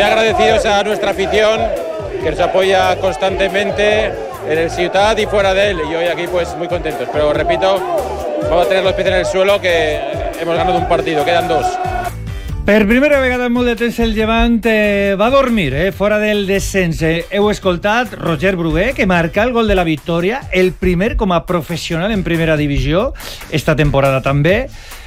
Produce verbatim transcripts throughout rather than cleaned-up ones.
muy agradecidos a nuestra afición que nos apoya constantemente en el Ciutat y fuera de él, y hoy aquí pues muy contentos, pero repito, vamos a tener los pies en el suelo, que hemos ganado un partido, quedan dos. Per primera vegada en molt de temps el Llevant eh, va dormir eh, fora del descens. Eh, heu escoltat Roger Brugué, que marca el gol de la victòria, el primer com a professional en primera divisió, esta temporada també.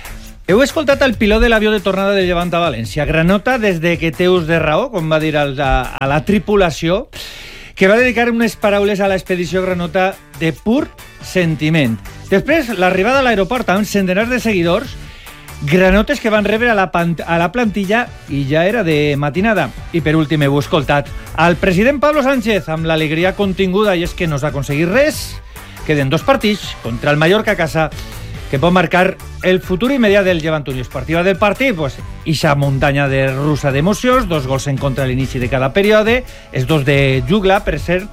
Heu escoltat el pilot de l'avió de tornada del Llevant a València, Granota, des de que té ús de raó, com va dir a la, a la tripulació, que va dedicar unes paraules a l'expedició Granota de pur sentiment. Després, l'arribada a l'aeroport amb centenars de seguidors, granotes que van rebre a la, a la plantilla i ja era de matinada. I per últim heu escoltat al president Pablo Sánchez amb l'alegria continguda, i és que no s'ha aconseguit res. Queden dos partits contra el Mallorca a casa que pot marcar el futur immediat del Llevant Unió Esportiva. Del partit, pues, ixa muntanya de russa d'emocions, dos gols en contra a l'inici de cada període, els dos de Jugla, per cert,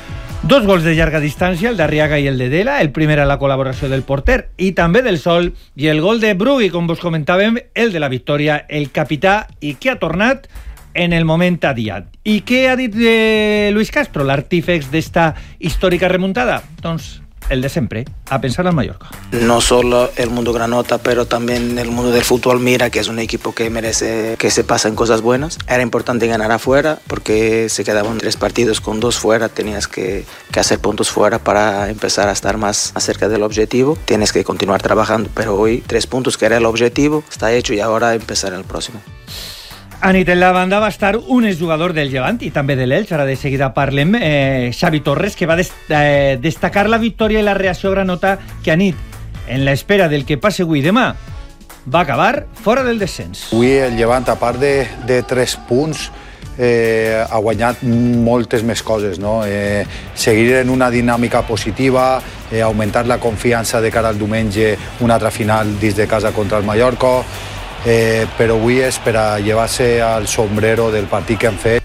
dos gols de llarga distància, el d'Arriaga i el de Dela, el primer a la col·laboració del porter i també del Sol, i el gol de Brugui, com vos comentàvem, el de la victòria, el capità, i que ha tornat en el moment adiat. I què ha dit eh, Luis Castro, l'artífex d'esta històrica remuntada? Doncs el de siempre, a pensar al Mallorca. No solo el mundo Granota, pero también el mundo del fútbol mira que es un equipo que merece que se pasen cosas buenas. Era importante ganar afuera porque se quedaban tres partidos con dos fuera. Tenías que, que hacer puntos fuera para empezar a estar más cerca del objetivo. Tienes que continuar trabajando, pero hoy tres puntos que era el objetivo está hecho y ahora empezar el próximo. Anit, en la banda va estar un exjugador del Llevant i també de l'Elx, ara de seguida parlem, eh, Xavi Torres, que va des eh, destacar la victòria i la reacció granota que anit, en l'espera del que passe avui demà, va acabar fora del descens. Avui el Llevant, a part de, de tres punts, eh, ha guanyat moltes més coses, no? Eh, seguir en una dinàmica positiva, eh, augmentar la confiança de cara al diumenge, una altra final dins de casa contra el Mallorca. Eh, però avui és per a llevar-se al sombrero del partit que han fet.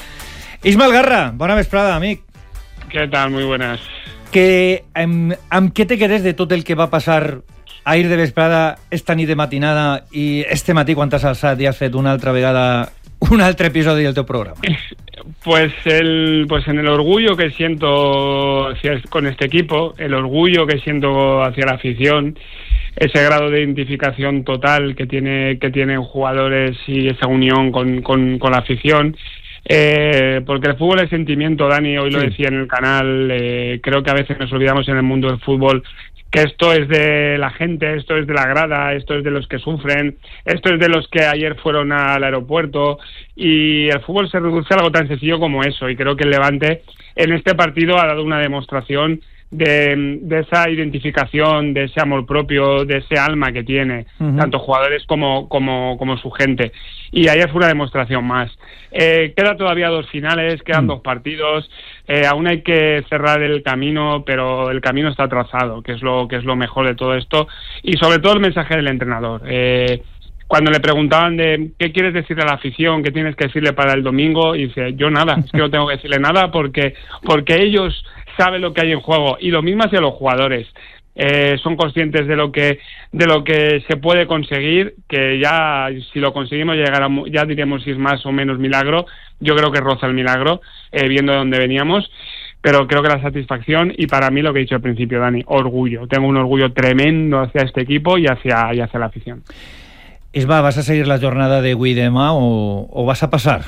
Ismael Garra, bona vesprada, amic. Què tal? Muy buenas. Que, amb, amb què te quedes de tot el que va passar ahir de vesprada, esta nit de matinada i este matí quan t'has alçat i has fet una altra vegada un altre episodi del teu programa? Pues, el, pues en el orgullo que siento hacia, con este equipo, el orgullo que siento hacia la afición, ese grado de identificación total que tiene que tienen jugadores y esa unión con, con, con la afición, eh, porque el fútbol es sentimiento, Dani, hoy lo sí. decía en el canal, eh, creo que a veces nos olvidamos en el mundo del fútbol que esto es de la gente, esto es de la grada, esto es de los que sufren, esto es de los que ayer fueron al aeropuerto, y el fútbol se reduce a algo tan sencillo como eso, y creo que el Levante en este partido ha dado una demostración De, de esa identificación, de ese amor propio, de ese alma que tiene, uh-huh. tanto jugadores como, como, como su gente. Y ayer fue una demostración más. Eh, queda todavía dos finales, quedan uh-huh. dos partidos, eh, aún hay que cerrar el camino, pero el camino está trazado, que es lo, que es lo mejor de todo esto. Y sobre todo el mensaje del entrenador. Eh, Cuando le preguntaban de qué quieres decirle a la afición, qué tienes que decirle para el domingo, y dice, yo nada, es que no tengo que decirle nada porque, porque ellos saben lo que hay en juego, y lo mismo hacia los jugadores. Eh, son conscientes de lo que de lo que se puede conseguir, que ya si lo conseguimos llegará, ya diremos si es más o menos milagro. Yo creo que roza el milagro, eh, viendo de dónde veníamos. Pero creo que la satisfacción, y para mí lo que he dicho al principio, Dani, orgullo. Tengo un orgullo tremendo hacia este equipo y hacia, y hacia la afición. Isma, ¿vas a seguir la jornada de avui demà o, o vas a pasar?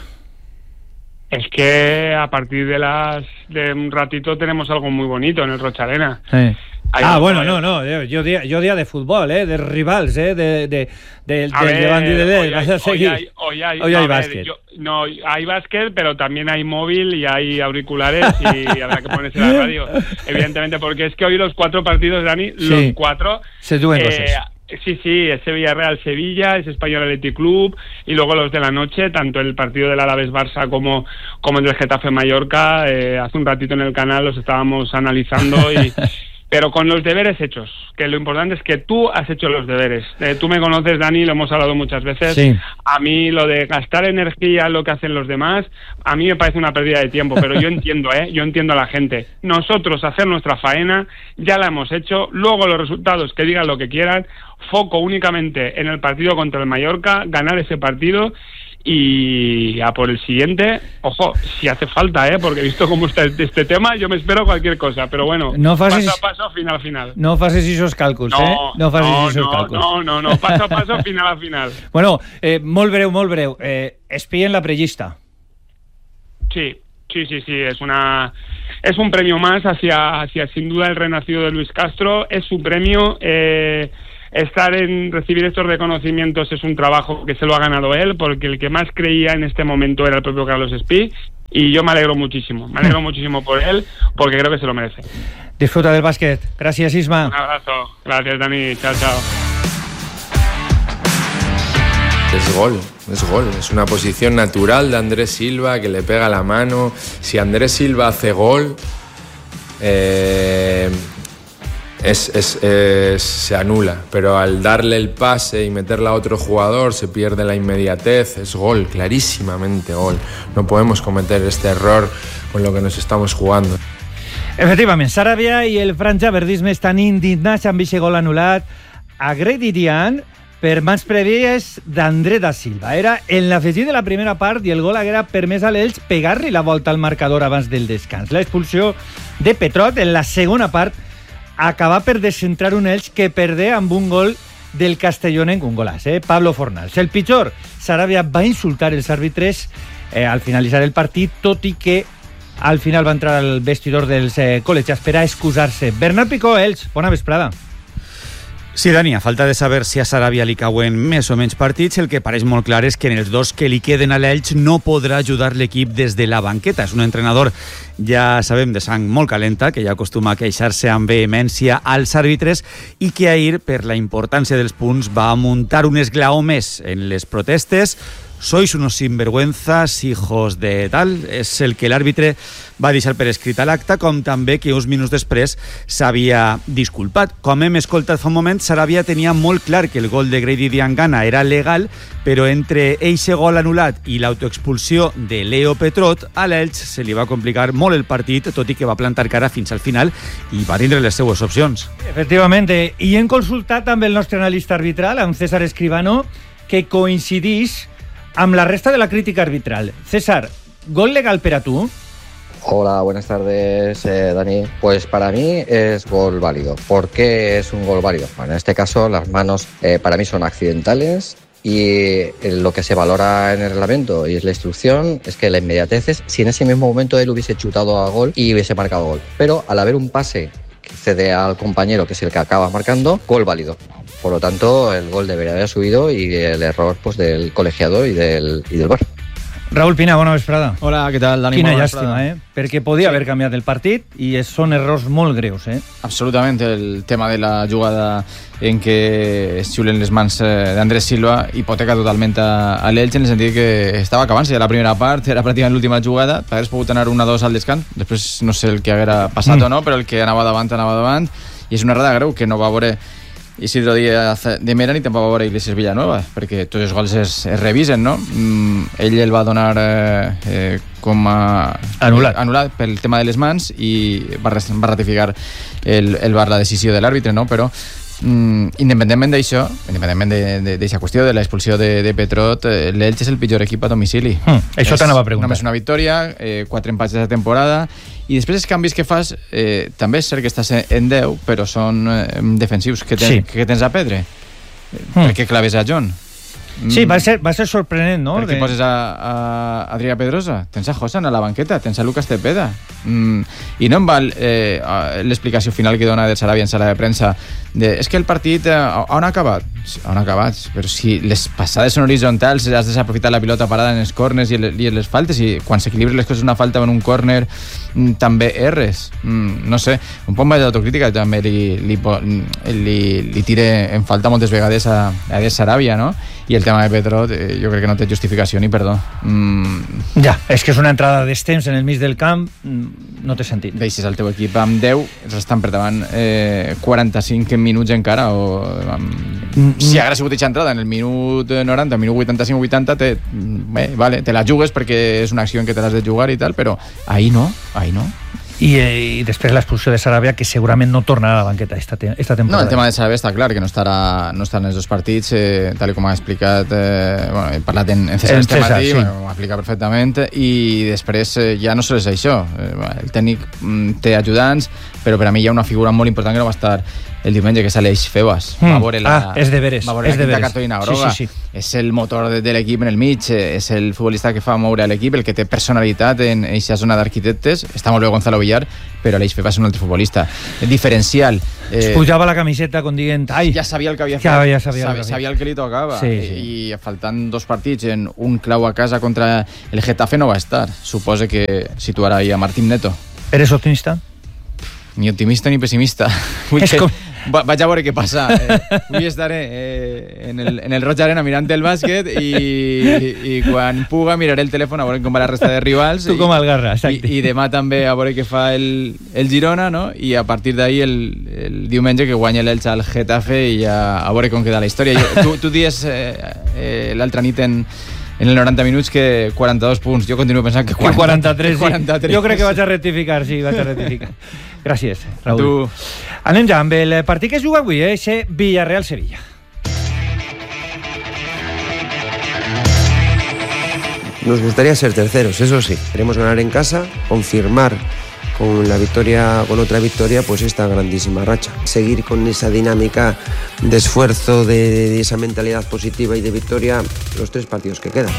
Es que a partir de las de un ratito tenemos algo muy bonito en el Rocha Arena. Sí. Ah, bueno, no, no, yo día, yo día de fútbol, eh, de rivals, eh, de, de, de, a del Llevant y de Hoy vas a seguir. Hoy hay, hoy hay, hoy hay ver, básquet. Yo, no, hay básquet, pero también hay móvil y hay auriculares y habrá que ponerse la radio, evidentemente, porque es que hoy los cuatro partidos, Dani, sí. los cuatro... Se duelen eh, cosas. Sí, sí, es Villarreal-Sevilla, es Español Athletic Club, y luego los de la noche, tanto el partido del Alavés-Barça como, como el del Getafe-Mallorca. Eh, hace un ratito en el canal los estábamos analizando, y pero con los deberes hechos, que lo importante es que tú has hecho los deberes. Eh, tú me conoces, Dani, lo hemos hablado muchas veces. Sí. A mí lo de gastar energía en lo que hacen los demás, a mí me parece una pérdida de tiempo, pero yo entiendo, ¿eh? Yo entiendo a la gente. Nosotros hacer nuestra faena, ya la hemos hecho, luego los resultados que digan lo que quieran, foco únicamente en el partido contra el Mallorca, ganar ese partido y a por el siguiente. Ojo, si hace falta, ¿eh? Porque he visto cómo está este tema, yo me espero cualquier cosa, pero bueno, no facis, paso a paso, final a final. No facis esos càlculs, no, eh? No facis no, esos no, càlculs. No, no, no, paso a paso, final a final. Bueno, eh, molt breu, molt breu. Eh, espien la prellista. Sí, sí, sí, sí, es una... Es un premio más hacia, hacia sin duda el renacido de Luis Castro, es su premio... Eh, Estar en recibir estos reconocimientos es un trabajo que se lo ha ganado él, porque el que más creía en este momento era el propio Carlos Espí, y yo me alegro muchísimo, me alegro muchísimo por él, porque creo que se lo merece. Disfruta del básquet. Gracias, Isma. Un abrazo. Gracias, Dani. Chao, chao. Es gol, es gol, es una posición natural de Andrés Silva que le pega la mano. Si Andrés Silva hace gol, eh... Es, es, es, se anula, pero al darle el pase y meterla a otro jugador se pierde la inmediatez. Es gol, clarísimamente gol. No podemos cometer este error con lo que nos estamos jugando. Efectivament, Sarabia i el franjaverdisme estan indignats amb aquest gol anul·lat a Grady Dian per mans prèvies d'André da Silva. Era en l'afegit de la primera part i el gol haguera permès a l'Elx pegar-li la volta al marcador abans del descans. La expulsió de Petrot en la segona part acaba per descentrar un Elx que perdé amb un gol del Castellonenc, un golaç, eh? Pablo Fornals. El pitjor, Sarabia va insultar els àrbitres eh, al finalitzar el partit, tot i que al final va entrar al vestidor dels eh, col·legiats per a excusar-se. Bernat Picó, Elx, bona vesprada. Sí, Dani, a falta de saber si a Sarabia li cauen més o menys partits, el que pareix molt clar és que en els dos que li queden a l'Elx no podrà ajudar l'equip des de la banqueta. És un entrenador, ja sabem, de sang molt calenta, que ja acostuma a queixar-se amb vehemència als àrbitres i que ahir, per la importància dels punts, va muntar un esglaó més en les protestes. Sois unos sinvergüenzas, hijos de tal, és el que l'àrbitre va deixar per escrit a l'acte, com també que uns minuts després s'havia disculpat. Com hem escoltat fa un moment, Sarabia tenia molt clar que el gol de Grady Diangana era legal, però entre eixe gol anul·lat i l'autoexpulsió de Leo Petrot, a l'Elx se li va complicar molt el partit, tot i que va plantar cara fins al final i va tindre les seues opcions. Efectivament, i hem consultat amb el nostre analista arbitral, amb César Escribano, que coincidís amb la resta de la crítica arbitral. César, ¿gol legal para tú? Hola, buenas tardes, eh, Dani. Pues para mí es gol válido. ¿Por qué es un gol válido? Bueno, en este caso las manos eh, para mí son accidentales y lo que se valora en el reglamento y es la instrucción es que la inmediatez es si en ese mismo momento él hubiese chutado a gol y hubiese marcado gol. Pero al haber un pase que cede al compañero, que es el que acaba marcando, gol válido. Por lo tanto, el gol debería haber subido y el error pues del colegiador y del, y del V A R. Raúl Pina, bona vesprada. Hola, què tal, Dani? Quina llàstima, eh? Perquè podia sí. haver canviat el partit i són errors molt greus, eh? Absolutament, el tema de la jugada en què es xulen les mans d'Andrés Silva hipoteca totalment a, a l'Elx en el sentit que estava acabant-se ja la primera part, era pràcticament l'última jugada, t'hagués pogut anar una dos al descans, després no sé el que haguera passat mm. o no, però el que anava davant, anava davant, i és una errada greu que no va veure Isidro Díaz de Mera ni tampoc va veure Iglesias Villanueva, perquè tots els gols es, es revisen, no? Mm, ell el va donar eh, eh, com a anul·lat. anul·lat pel tema de les mans i va, va ratificar el, el V A R la decisió de l'àrbitre, no? Però mm, independentment d'això, independentment d'aquesta qüestió de l'expulsió de, de Petrot, eh, l'Elx és el pitjor equip a domicili. Mm, això t'anava a preguntar. Només una victòria, eh, quatre empats de temporada, i després els canvis que fas eh, també és cert que estàs en deu, però són eh, defensius. Què ten, sí. tens a perdre? Mm. Per què claves a John? Sí, va ser, va ser sorprenent, no? Per què de... poses a, a Adrià Pedrosa? Tens a Josan a la banqueta, tens a Lucas Tepeda. Mm, I no em val eh, l'explicació final que dona del Sarabia en sala de premsa de, és que el partit eh, on ha acabat? On ha acabat? Però si les passades són horitzontals, has desaprofitat la pilota parada en els corners i, el, i les faltes, i quan s'equilibren les coses una falta en un córner mm, també erres. Mm, no sé, un poc més d'autocrítica també li, li, li, li tire en falta moltes vegades a, a Sarabia, no? I el tema de Petrot eh, jo crec que no té justificació ni perdó. Mm. Ja, és que és una entrada d'extens en el mig del camp, no té sentit. Deixes el teu equip amb deu, estan per davant eh, quaranta-cinc minuts encara, o amb... mm. si hagués sigut aquesta entrada en el minut noranta, minut vuitanta-cinc o vuitanta, te, bé, vale, te la jugues perquè és una acció en què te l'has de jugar i tal, però ahí no, ahí no. I, i després l'expulsió de Sarabia, que segurament no tornarà a la banqueta esta, te esta temporada. No, el tema de Sarabia està clar, que no estarà, no estarà en els dos partits, eh, tal com ha explicat, eh, bueno, he parlat en, en César este matí, sí. Bueno, ho explica perfectament, i després eh, ja no sols això, eh, el tècnic mm, té ajudants, però per a mi hi ha una figura molt important que no va estar el diumenge, que és Aleix Febas. Mm. Va veure la, ah, és de veres. Va veure és la quinta cartolina groga. Sí, sí, sí. És el motor de, de l'equip en el mig, és el futbolista que fa moure l'equip, el que té personalitat en aquesta zona d'arquitectes. Està molt bé Gonzalo Villar, però Aleix Febas és un altre futbolista. El diferencial. Eh, es pujava la camiseta com dient... Ai, ja sabia el que havia fet. Ja, ja sabia, sabia, sabia el que li tocava. Sí, sí. I, I faltant dos partits en un clau a casa contra el Getafe no va estar. Suposa que situarà ahí a Martín Neto. Eres optimista? Ni optimista ni pessimista. Vull és que... com... Va, vaig a veure què passa. Eh, avui estaré eh, en, el, en el Roig Arena mirant el bàsquet i, i, i quan puga miraré el telèfon a veure com va la resta de rivals. Tu com el Garra, exacte. I, I demà també a veure què fa el, el Girona, no? I a partir d'ahir el, el diumenge que guanya l'Elche al Getafe i a, a veure com queda la història. Jo, tu, tu dies eh, eh, l'altra nit en en el noranta minuts que quaranta-dos punts. Jo continuo pensant que quaranta, quaranta-tres, sí. quaranta-tres. Jo crec que vaig a rectificar, sí, vaig a rectificar. Gràcies, Raúl. Tu... Anem ja amb el partit que es juga avui, eh? Ese Villarreal-Sevilla. Nos gustaría ser terceros, eso sí. Queremos ganar en casa, confirmar con la victoria, con otra victoria, pues esta grandísima racha. Seguir con esa dinámica de esfuerzo, de, de esa mentalidad positiva y de victoria los tres partidos que quedan.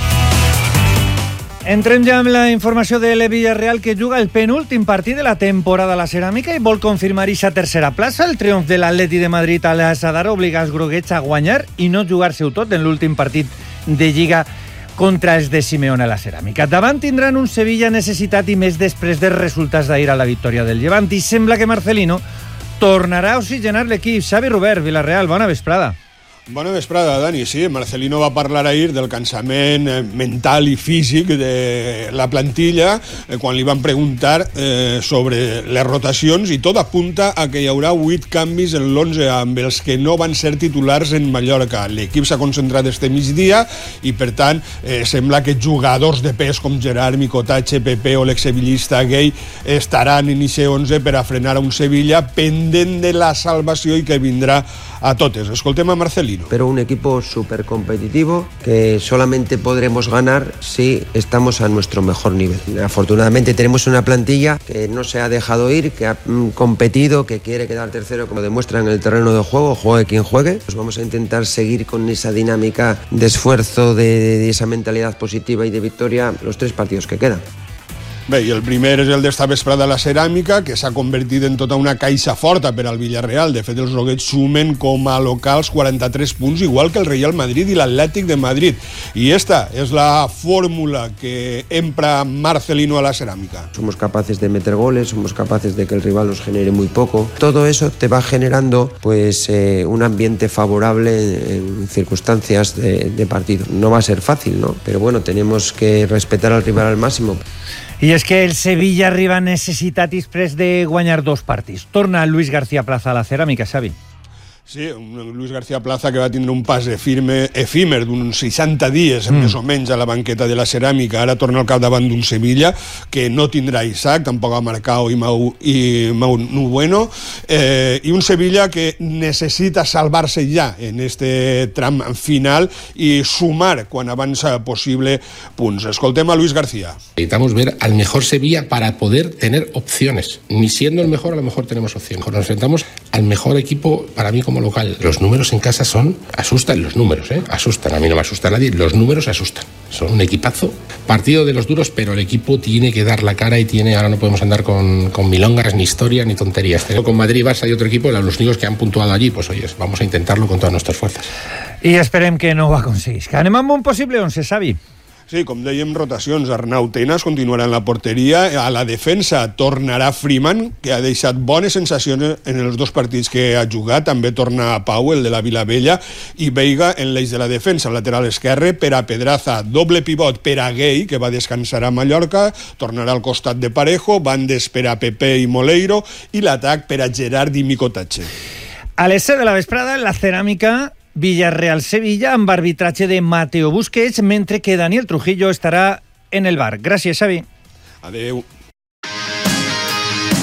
Entrem ja amb la informació de l'E Villarreal, que juga el penúltim partit de la temporada a la Ceràmica i vol confirmar aquesta tercera plaça. El triomf de l'Atleti de Madrid a la Sadar obliga els groguets a guanyar i no jugar-se-ho tot en l'últim partit de Lliga contra els de Simeone a la Ceràmica. Davant tindran un Sevilla necessitat i més després dels resultats d'ahir a la victòria del Llevant, i sembla que Marcelino tornarà a oxigenar l'equip. Xavi Robert, Villarreal, bona vesprada. Bona vesprada, Dani. Sí, Marcelino va parlar ahir del cansament mental i físic de la plantilla eh, quan li van preguntar eh, sobre les rotacions, i tot apunta a que hi haurà vuit canvis en l'onze amb els que no van ser titulars en Mallorca. L'equip s'ha concentrat este migdia i, per tant, eh, sembla que jugadors de pes com Gerard, Micotache, Pepe o l'exsevillista Gay estaran en ixe onze per a frenar a un Sevilla pendent de la salvació i que vindrà a totes. Escoltem a Marcelino. Pero un equipo súper competitivo que solamente podremos ganar si estamos a nuestro mejor nivel. Afortunadamente tenemos una plantilla que no se ha dejado ir, que ha competido, que quiere quedar tercero, como demuestra en el terreno de juego, juegue quien juegue. Pues vamos a intentar seguir con esa dinámica de esfuerzo, de, de esa mentalidad positiva y de victoria los tres partidos que quedan. Bé, i el primer és el d'esta vesprada a la Ceràmica, que s'ha convertit en tota una caixa forta per al Villarreal. De fet, els groguets sumen com a locals quaranta-tres punts, igual que el Real Madrid i l'Atlètic de Madrid. I esta és la fórmula que empra Marcelino a la Ceràmica. Somos capaces de meter goles, somos capaces de que el rival nos genere muy poco. Todo eso te va generando pues eh, un ambiente favorable en circunstancias de, de partido. No va a ser fácil, ¿no? Pero bueno, tenemos que respetar al rival al máximo. I és que el Sevilla arriba necessitat després de guanyar dos partits. Torna Luis García Plaza a la Ceràmica, Xavi. Sí, un Luis García Plaza que va tindre un pas efímer, efímer d'uns seixanta dies, mm. més o menys, a la banqueta de la Ceràmica. Ara torna al capdavant d'un Sevilla que no tindrà Isaac, tampoc ha Marcao i Mau, i Mau Bueno, eh, i un Sevilla que necessita salvar-se ja en este tram final i sumar quan abans possible punts. Escoltem a Luis García. Necesitamos ver al mejor Sevilla para poder tener opciones. Ni siendo el mejor, a lo mejor tenemos opciones. Nos enfrentamos al mejor equipo, para mí, como local. Los números en casa son... Asustan los números, ¿eh? Asustan. A mí no me asusta nadie. Los números asustan. Son un equipazo. Partido de los duros, pero el equipo tiene que dar la cara y tiene... Ahora no podemos andar con, con milongas, ni historias, ni tonterías. Con Madrid, Barça y otro equipo, los únicos que han puntuado allí, pues oye, vamos a intentarlo con todas nuestras fuerzas. I esperem que no ho aconseguís. Que anem amb un possible once, Xavi. Sí, com dèiem, rotacions. Arnau Tenas continuarà en la porteria. A la defensa tornarà Freeman, que ha deixat bones sensacions en els dos partits que ha jugat. També torna Pau, el de la Vilavella, i Veiga en l'eix de la defensa. Lateral esquerre per a Pedraza, doble pivot per a Gay, que va descansar a Mallorca, tornarà al costat de Parejo, bandes per a Pepe i Moleiro, i l'atac per a Gerard i Micotache. A les set de la vesprada, la Ceràmica, Villarreal-Sevilla, amb arbitratge de Mateo Busquets, mentre que Daniel Trujillo estarà en el bar. Gràcies, Xavi. Adeu.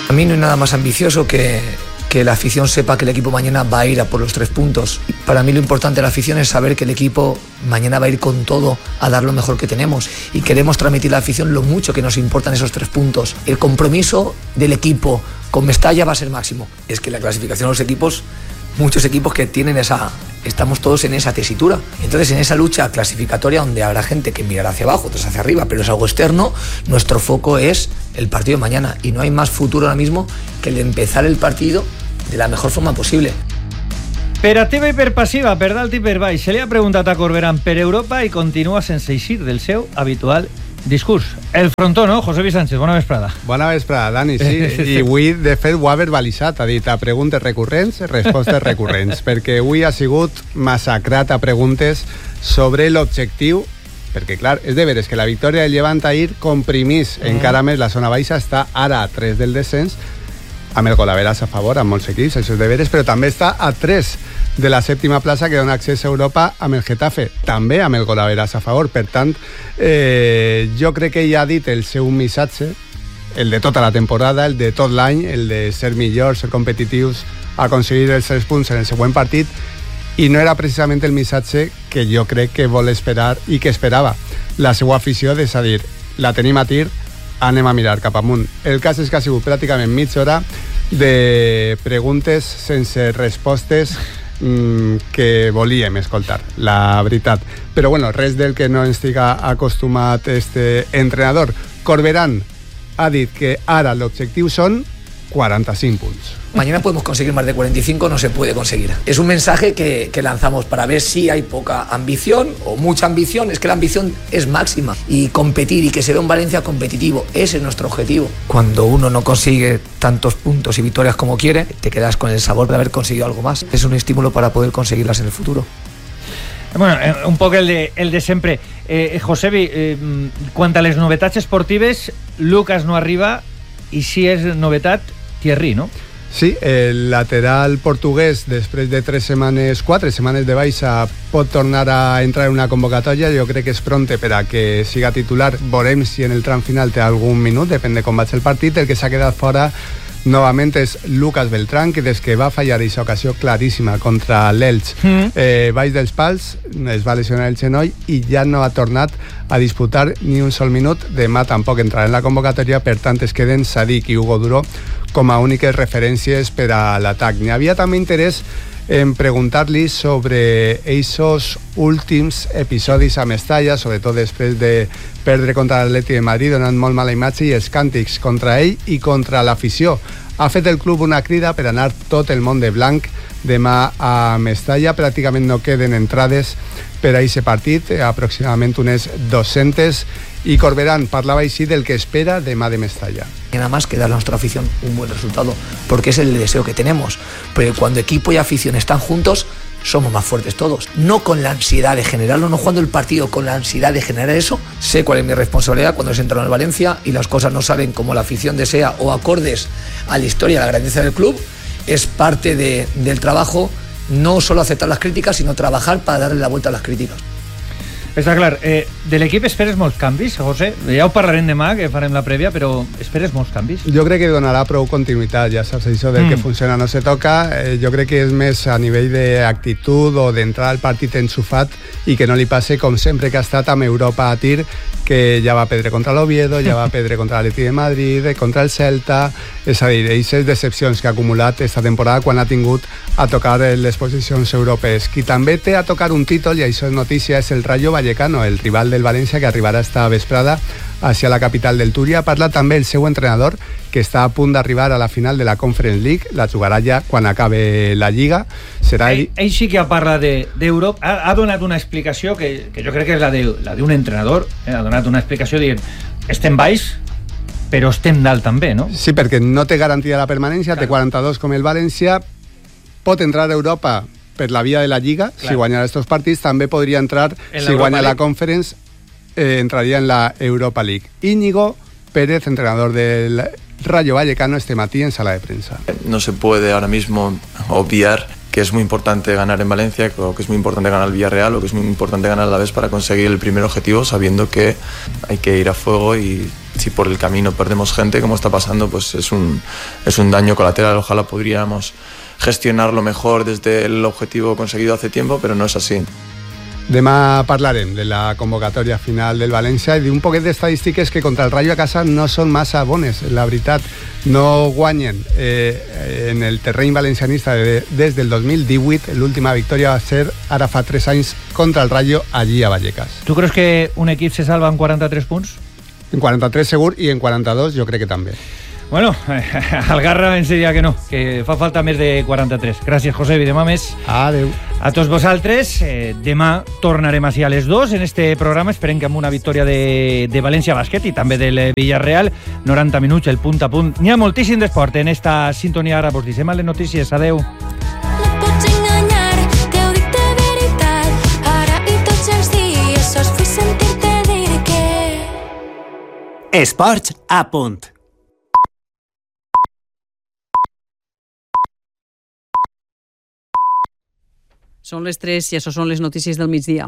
A mí no hay nada más ambicioso que, que la afición sepa que el equipo mañana va a ir a por los tres puntos. Para mí lo importante de la afición es saber que el equipo mañana va a ir con todo a dar lo mejor que tenemos y queremos transmitir a la afición lo mucho que nos importan esos tres puntos. El compromiso del equipo con Mestalla va a ser máximo. Es que la clasificación de los equipos, muchos equipos que tienen esa... Estamos todos en esa tesitura. Entonces, en esa lucha clasificatoria donde habrá gente que mirará hacia abajo, otros hacia arriba, pero es algo externo, nuestro foco es el partido de mañana. Y no hay más futuro ahora mismo que el de empezar el partido de la mejor forma possible. Per activa i per passiva, per dalt i per baix, se li ha preguntat a Corberán per Europa i continua sense eixir del seu habitual discurs. El frontó, no? José Luis Sánchez, bona vesprada. Bona vesprada, Dani, sí. I avui, de fet, ho ha verbalitzat. Ha dit a preguntes recurrents, respostes recurrents, perquè avui ha sigut massacrat a preguntes sobre l'objectiu, perquè, clar, és de veres que la victòria del Llevant ahir comprimís mm. encara més la zona baixa, està ara a tres del descens, amb el Golaveras a favor, amb molts equips, això és de veres, però també està a tres de la sèptima plaça que dona accés a Europa amb el Getafe, també amb el Golaveras a favor. Per tant, eh, jo crec que ell ha dit el seu missatge, el de tota la temporada, el de tot l'any, el de ser millors, ser competitius, aconseguir els tres punts en el següent partit, i no era precisament el missatge que jo crec que vol esperar i que esperava la seva afició, és a dir, la tenim a tir, anem a mirar cap amunt. El cas és que ha sigut pràcticament mitja hora de preguntes sense respostes mmm, que volíem escoltar, la veritat. Però bueno, res del que no estiga acostumat este entrenador. Corberán ha dit que ara l'objectiu són quaranta-cinc punts. Mañana podemos conseguir más de cuarenta y cinco, no se puede conseguir. Es un mensaje que, que lanzamos para ver si hay poca ambición o mucha ambición. Es que la ambición es máxima y competir y que se vea un Valencia competitivo, ese es nuestro objetivo. Cuando uno no consigue tantos puntos y victorias como quiere, te quedas con el sabor de haber conseguido algo más. Es un estímulo para poder conseguirlas en el futuro. Bueno, eh, un poc el de, el de sempre. Eh, Josebi, eh, quant a les novetats esportives, Lucas no arriba i si és novetat, Thierry, no? Sí, el lateral portuguès, després de tres setmanes, quatre setmanes de baixa, pot tornar a entrar en una convocatòria. Jo crec que és pronte per a que siga titular. Veurem si en el tram final té algun minut, depèn de com vaig el partit. El que s'ha quedat fora novament és Lucas Beltrán, que des que va fallar aquesta ocasió claríssima contra l'Elx, mm. eh, baix dels pals, es va lesionar el genoll i ja no ha tornat a disputar ni un sol minut. Demà tampoc entrarà en la convocatòria, per tant es queden Sadik i Hugo Duro com a úniques referències per a l'atac. N'hi havia també interès en preguntar-li sobre aquests últims episodis a Mestalla, sobretot després de perdre contra l'Atleti de Madrid, donant molt mala imatge, i els càntics contra ell i contra l'afició. Ha fet el club una crida per anar tot el món de blanc demà a Mestalla. Pràcticament no queden entrades per a aquest partit, aproximadament unes dues-centes, y Corberán parlava així del que espera demà de Mestalla. Y nada más que dar a nuestra afición un buen resultado, porque es el deseo que tenemos. Pero cuando equipo y afición están juntos, somos más fuertes todos. No con la ansiedad de generarlo, no jugando el partido con la ansiedad de generar eso. Sé cuál es mi responsabilidad cuando se entra en el Valencia y las cosas no salen como la afición desea o acordes a la historia, a la grandeza del club. Es parte de, del trabajo, no solo aceptar las críticas, sino trabajar para darle la vuelta a las críticas. Està clar, eh, de l'equip esperes molts canvis, José? Ja ho parlarem demà, que farem la prèvia, però esperes molts canvis? Jo crec que donarà prou continuïtat, ja saps, això del mm. que funciona no se toca. Eh, jo crec que és més a nivell d'actitud o d'entrar al partit ensufat i que no li passe com sempre que ha estat amb Europa a tir, que ja va perdre contra l'Oviedo, ja va perdre contra l'Atleti de Madrid, contra el Celta, és a dir, aquestes decepcions que ha acumulat esta temporada quan ha tingut a tocar les posicions europees. Qui també té a tocar un títol, i això és notícia, és el Rayo Vallecano, el rival del València, que arribarà esta vesprada hacia la capital del Túria. Parla també el seu entrenador, que està a punt d'arribar a la final de la Conference League, la jugarà ja quan acabe la Lliga. Serà ell, ell sí que parla d'Europa, de, ha, ha donat una explicació que, que jo crec que és la d'un entrenador, eh? Ha donat una explicació dient, estem baix, però estem dalt també, no? Sí, perquè no té garantida la permanència, claro. Té quaranta-dos com el València, pot entrar a Europa per la via de la Lliga, claro. Si guanyarà estos partits, també podria entrar, en si guanya la Conference, eh, entraria en la Europa League. Íñigo Pérez, entrenador del Rayo Vallecano, este matí en sala de prensa. No se puede ahora mismo obviar que es muy importante ganar en Valencia, o que es muy importante ganar el Villarreal, o que es muy importante ganar a la vez para conseguir el primer objetivo, sabiendo que hay que ir a fuego y si por el camino perdemos gente, como está pasando, pues es un, es un daño colateral. Ojalá podríamos gestionarlo mejor desde el objetivo conseguido hace tiempo, pero no es así. Demà parlarem de la convocatòria final del València i d'un poquet d'estadístiques que contra el Rayo a casa no són massa bones. La veritat, no guanyen eh, en el terreny valencianista de, des del dos mil divuit. L'última victòria va ser ara fa tres anys contra el Rayo allí a Vallecas. ¿Tú crees que un equip se salva en quaranta-tres punts? En quaranta-tres segur i en quaranta-dos jo crec que també. Bueno, al Garra ens diria que no, que fa falta més de quaranta-tres. Gràcies, Josebi, demà més. Adeu. A tots vosaltres, eh, demà tornarem així a les dues en este programa. Esperem que amb una victòria de, de València Bàsquet i també del Villarreal, noranta minuts, el punt a punt. N'hi ha moltíssim d'esport en esta sintonia. Ara vos deixem a les notícies. Adeu. Esports a punt. Són les tres i això són les notícies del migdia.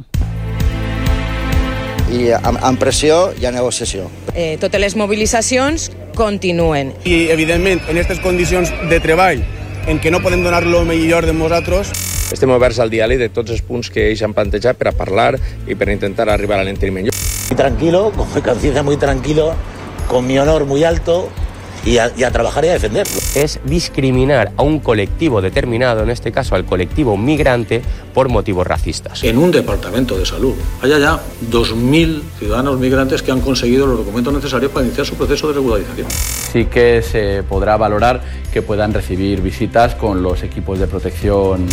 I amb, amb pressió hi ha negociació. Eh, totes les mobilitzacions continuen. I, evidentment, en aquestes condicions de treball, en què no podem donar lo millor de nosaltres... Estem oberts al diàleg de tots els punts que ells han plantejat per a parlar i per intentar arribar a l'enteniment. Muy tranquilo, con mi conciencia muy tranquilo, con mi honor muy alto, y a, y a trabajar y a defenderlo. Es discriminar a un colectivo determinado, en este caso al colectivo migrante, por motivos racistas. En un departamento de salud hay ya dos mil ciudadanos migrantes que han conseguido los documentos necesarios para iniciar su proceso de regularización. Sí que se podrá valorar que puedan recibir visitas con los equipos de protección.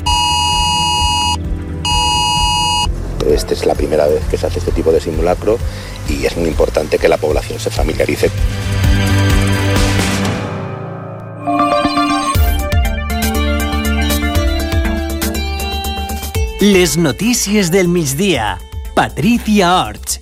Esta es la primera vez que se hace este tipo de simulacro y es muy importante que la población se familiarice. Les notícies del migdia. Patricia Orts.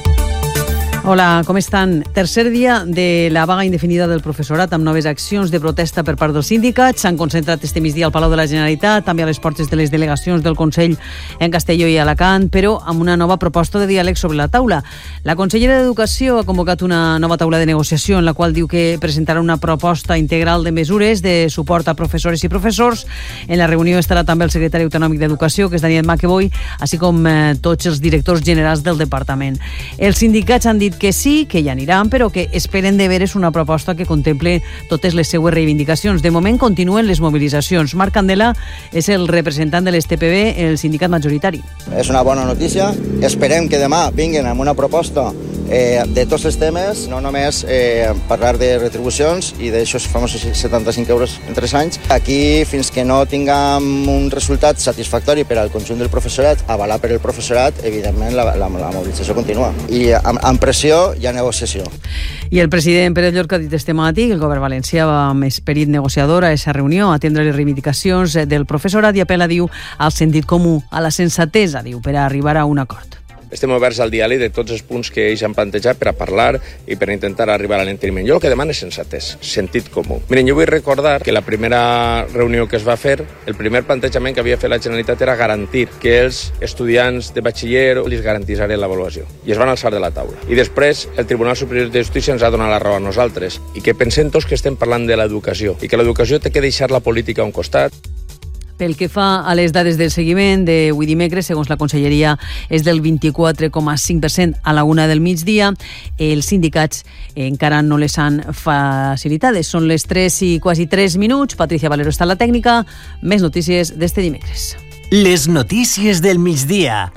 Hola, com estan? Tercer dia de la vaga indefinida del professorat amb noves accions de protesta per part dels sindicats. S'han concentrat este migdia al Palau de la Generalitat, també a les portes de les delegacions del Consell en Castelló i Alacant, però amb una nova proposta de diàleg sobre la taula. La consellera d'Educació ha convocat una nova taula de negociació en la qual diu que presentarà una proposta integral de mesures de suport a professores i professors. En la reunió estarà també el secretari autonòmic d'Educació, que és Daniel McEvoy, així com eh, tots els directors generals del departament. Els sindicats han dit que sí, que hi aniran, però que esperen de veres una proposta que contemple totes les seues reivindicacions. De moment continuen les mobilitzacions. Marc Candela és el representant de l'S T P B, el sindicat majoritari. És una bona notícia. Esperem que demà vinguin amb una proposta eh, de tots els temes, no només eh, parlar de retribucions i d'aixòs famosos setanta-cinc euros en tres anys. Aquí, fins que no tinguem un resultat satisfactori per al conjunt del professorat, avalat per el professorat, evidentment la, la, la mobilització continua. I amb, amb pressió hi ha negociació. I el president Pérez Llorca ha dit este matí que el govern valencià va amb esperit negociador a aquesta reunió, a atendre les reivindicacions del professorat i apela, diu, al sentit comú, a la sensatesa, diu, per a arribar a un acord. Estem oberts al diàleg de tots els punts que ells han plantejat per a parlar i per a intentar arribar a l'enteniment. Jo el que demano és sensatès, sentit comú. Miren, jo vull recordar que la primera reunió que es va fer, el primer plantejament que havia fet la Generalitat era garantir que els estudiants de batxiller els garantissin l'avaluació. I es van alçar de la taula. I després el Tribunal Superior de Justícia ens ha donat la raó a nosaltres i que pensem tots que estem parlant de l'educació i que l'educació té que deixar la política a un costat. Pel que fa a les dades del seguiment d'avui dimecres, segons la Conselleria, és del vint-i-quatre coma cinc per cent a la una del migdia. Els sindicats encara no les han facilitades. Són les tres i quasi tres minuts. Patricia Valero està a la tècnica. Més notícies d'este dimecres. Les notícies del migdia.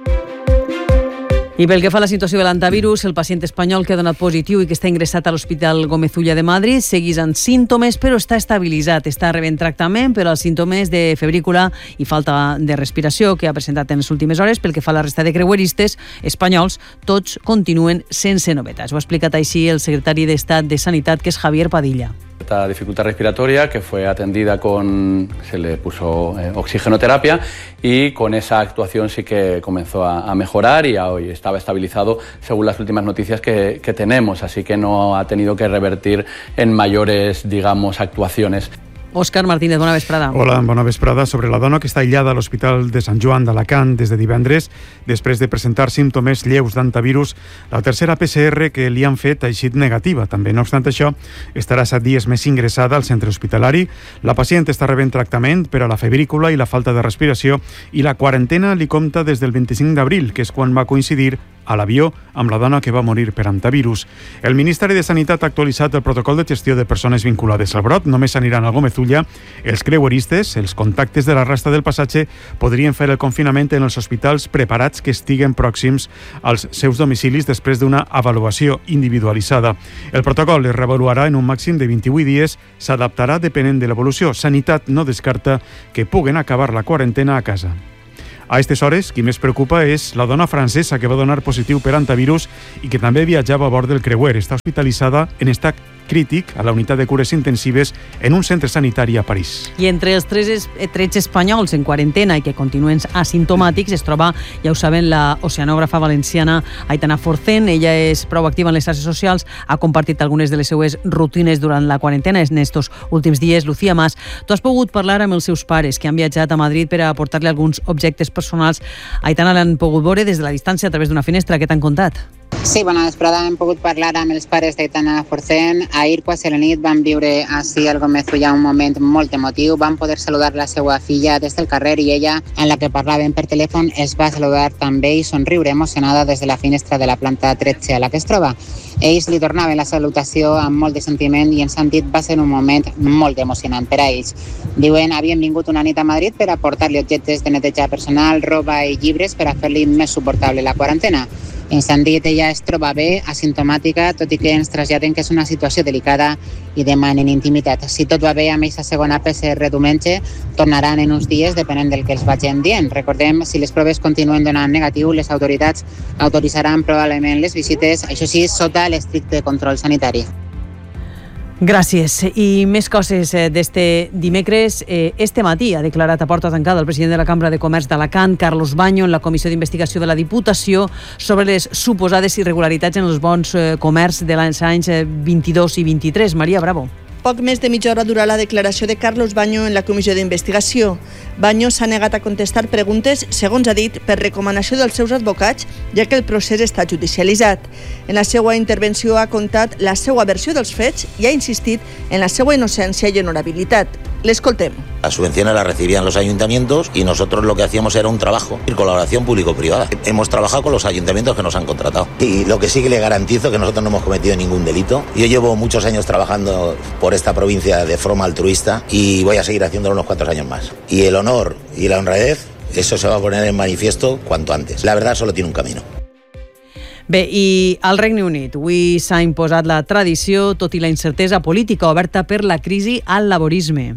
I pel que fa a la situació de l'antivirus, el pacient espanyol que ha donat positiu i que està ingressat a l'Hospital Gómez Ulla de Madrid segueix amb símptomes, però està estabilitzat. Està rebent tractament per als símptomes de febrícula i falta de respiració que ha presentat en les últimes hores. Pel que fa a la resta de creueristes espanyols, tots continuen sense novetats. Ho ha explicat així el secretari d'Estat de Sanitat, que és Javier Padilla. Esta dificultad respiratoria que fue atendida con, se le puso eh, oxigenoterapia y con esa actuación sí que comenzó a, a mejorar y a hoy estaba estabilizado según las últimas noticias que, que tenemos, así que no ha tenido que revertir en mayores, digamos, actuaciones. Òscar Martínez, bona vesprada. Hola, bona vesprada. Sobre la dona que està aïllada a l'Hospital de Sant Joan d'Alacant des de divendres, després de presentar símptomes lleus d'antivirus, la tercera P C R que li han fet ha eixit negativa. També, no obstant això, estarà set dies més ingressada al centre hospitalari. La pacient està rebent tractament per a la febrícula i la falta de respiració i la quarantena li compta des del vint-i-cinc d'abril, que és quan va coincidir a l'avió amb la dona que va morir per antivirus. El Ministeri de Sanitat ha actualitzat el protocol de gestió de persones vinculades al brot. Només s'aniran a Gómez-Ulla. Els creueristes, els contactes de la resta del passatge, podrien fer el confinament en els hospitals preparats que estiguen pròxims als seus domicilis després d'una avaluació individualitzada. El protocol es reavaluarà en un màxim de vint-i-vuit dies, s'adaptarà depenent de l'evolució. Sanitat no descarta que puguen acabar la quarantena a casa. A aquestes hores, qui més preocupa és la dona francesa que va donar positiu per antivirus i que també viatjava a bord del creuer. Està hospitalitzada en estat crític a la unitat de cures intensives en un centre sanitari a París. I entre els tres trets espanyols en quarantena i que continuen asimptomàtics es troba, ja ho saben, la oceanògrafa valenciana Aitana Forcén. Ella és prou activa en les xarxes socials, ha compartit algunes de les seues rutines durant la quarantena en estos últims dies. Lucía Mas, tu has pogut parlar amb els seus pares que han viatjat a Madrid per a aportar-li alguns objectes personals. Aitana, l'han pogut veure des de la distància a través d'una finestra. Què t'han contat? Sí, bona vesprada. Hem pogut parlar amb els pares d'Aitana Forcén. Ahir, quasi a la nit, van viure així al Gómez-Ulla un moment molt emotiu. Van poder saludar la seva filla des del carrer i ella, en la que parlaven per telèfon, es va saludar també i somriure emocionada des de la finestra de la planta tretze a la que es troba. Ells li tornaven la salutació amb molt de sentiment i en sentit va ser un moment molt emocionant per a ells. Diuen, havien vingut una nit a Madrid per a portar-li objectes de neteja personal, roba i llibres per a fer-li més suportable la quarantena. En sentit, ella es troba bé, asimptomàtica, tot i que ens traslladen que és una situació delicada i demanen intimitat. Si tot va bé amb aquesta segona P C R diumenge, tornaran en uns dies depenent del que els vagin dient. Recordem, si les proves continuen donant negatiu, les autoritats autoritzaran probablement les visites, això sí, sota l'estricte control sanitari. Gràcies. I més coses d'este dimecres. Este matí ha declarat a porta tancada el president de la Cambra de Comerç d'Alacant, Carlos Baño, en la Comissió d'Investigació de la Diputació sobre les suposades irregularitats en els bons comerç de l'any anys vint-i-dos i vint-i-tres. Maria Bravo. Poc més de mitja hora durà la declaració de Carlos Baño en la comissió d'investigació. Baño s'ha negat a contestar preguntes, segons ha dit, per recomanació dels seus advocats, ja que el procés està judicialitzat. En la seva intervenció ha contat la seva versió dels fets i ha insistit en la seva innocència i honorabilitat. L'escoltem. Las subvenciones las recibían los ayuntamientos y nosotros lo que hacíamos era un trabajo en colaboración público-privada. Hemos trabajado con los ayuntamientos que nos han contratado. Y lo que sí que le garantizo que nosotros no hemos cometido ningún delito. Yo llevo muchos años trabajando por esta provincia de forma altruista y voy a seguir haciéndolo unos cuantos años más. Y el honor y la honradez, eso se va a poner en manifiesto cuanto antes. La verdad solo tiene un camino. Bé, i al Regne Unit avui s'ha imposat la tradició, tot i la incertesa política oberta per la crisi al laborisme.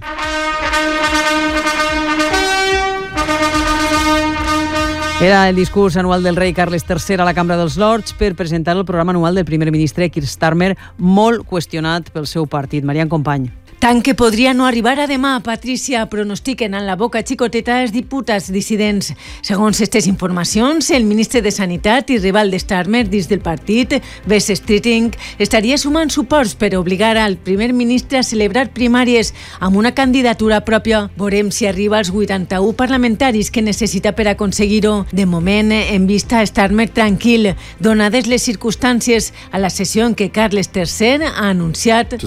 Era el discurs anual del rei Carles tercer a la Cambra dels Lords per presentar el programa anual del primer ministre Keir Starmer, molt qüestionat pel seu partit. Marian Company. Tant que podria no arribar a demà, Patricia, pronostiquen en la boca xicoteta els diputats dissidents. Segons aquestes informacions, el ministre de Sanitat i rival de Starmer dins del partit, Wes Streeting, estaria sumant suports per obligar al primer ministre a celebrar primàries amb una candidatura pròpia. Veurem si arriba als vuitanta-u parlamentaris que necessita per aconseguir-ho. De moment, hem vist a Starmer tranquil, donades les circumstàncies a la sessió en què Carles tercer ha anunciat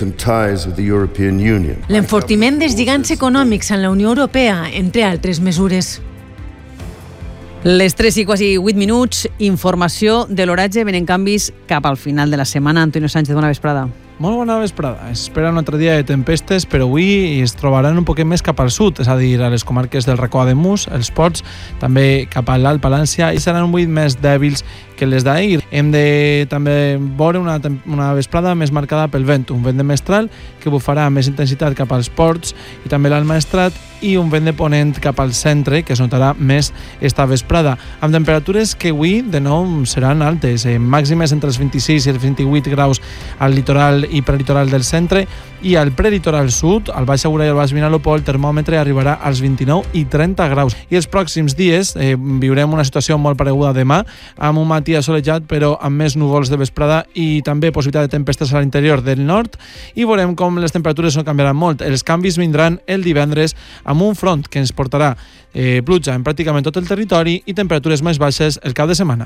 l'enfortiment dels lligams econòmics en la Unió Europea, entre altres mesures. Les tres i quasi vuit minuts, informació de l'oratge, venen canvis cap al final de la setmana. Antonio Sánchez, bona vesprada. Molt bona vesprada. Es espera un altre dia de tempestes, però avui es trobaran un poquet més cap al sud, és a dir, a les comarques del Racó de Mus, els Pots, també cap a l'Alt Palància, i seran avui més dèbils que les d'ahir. Hem de també veure una, una vesprada més marcada pel vent, un vent de mestral que bufarà amb més intensitat cap als ports i també l'Alt Maestrat, i un vent de ponent cap al centre que es notarà més esta vesprada, amb temperatures que avui de nou seran altes, eh, màximes entre els vint-i-sis i els vint-i-vuit graus al litoral i prelitoral del centre, i al prelitoral sud, al Baix Segura i al Baix Vinalopó, el termòmetre arribarà als vint-i-nou i trenta graus. I els pròxims dies eh, viurem una situació molt pareguda demà, amb un matí matí assolejat, però amb més núvols de vesprada i també possibilitat de tempestes a l'interior del nord, i veurem com les temperatures no canviaran molt. Els canvis vindran el divendres amb un front que ens portarà eh, pluja en pràcticament tot el territori i temperatures més baixes el cap de setmana.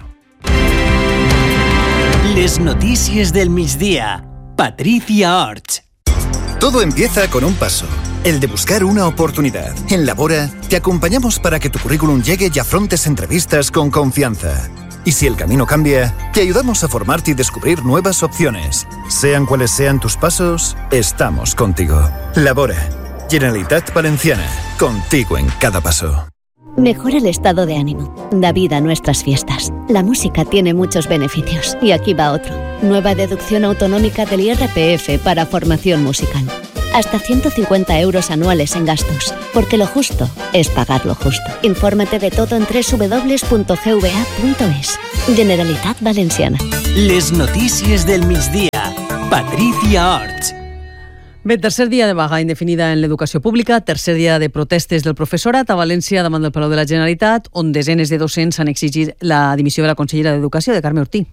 Les notícies del migdia. Patricia Orts. Todo empieza con un paso, el de buscar una oportunidad. En Labora te acompañamos para que tu currículum llegue y afrontes entrevistas con confianza. Y si el camino cambia, te ayudamos a formarte y descubrir nuevas opciones. Sean cuales sean tus pasos, estamos contigo. Labora, Generalitat Valenciana, contigo en cada paso. Mejora el estado de ánimo, da vida a nuestras fiestas. La música tiene muchos beneficios y aquí va otro. Nueva deducción autonómica del I R P F para formación musical. Hasta ciento cincuenta euros anuales en gastos, porque lo justo es pagar lo justo. Infórmate de todo en doble u doble u doble u punto g v a punto es. Generalitat Valenciana. Les notícies del migdia. Patricia Orts. Bé, tercer dia de vaga indefinida en l'educació pública, tercer dia de protestes del professorat a València davant del Palau de la Generalitat, on desenes de docents han exigit la dimissió de la consellera d'Educació, de Carme Ortí.